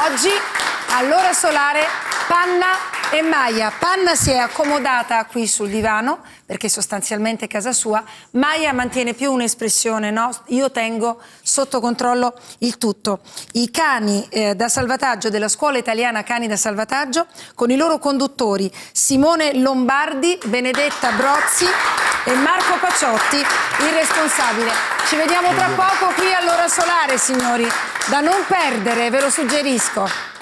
Oggi all'ora solare Panna e Maya. Panna si è accomodata qui sul divano perché sostanzialmente è casa sua. Maya mantiene più un'espressione, no? Io tengo sotto controllo il tutto. I cani da salvataggio della Scuola Italiana Cani da Salvataggio con i loro conduttori Simone Lombardi, Benedetta Brozzi e Marco Paciotti, il responsabile. Ci vediamo tra poco qui all'ora solare, signori, da non perdere, ve lo suggerisco.